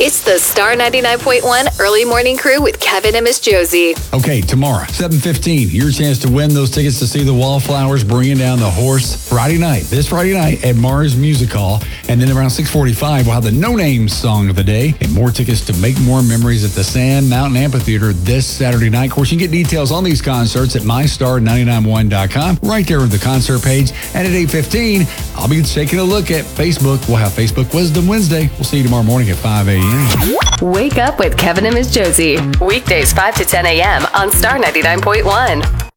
It's the Star 99.1 Early Morning Crew with Kevin and Miss Josie. Okay, tomorrow, 7:15, your chance to win those tickets to see the Wallflowers bringing down the Horse this Friday night at Mars Music Hall. And then around 6:45, we'll have the No Names Song of the Day and more tickets to make more memories at the Sand Mountain Amphitheater this Saturday night. Of course, you can get details on these concerts at mystar991.com, right there with the concert page. And at 8:15, I'll be taking a look at Facebook. We'll have Facebook Wisdom Wednesday. We'll see you tomorrow morning at 5 a.m. Wake up with Kevin and Miss Josie. Weekdays 5 to 10 a.m. on Star 99.1.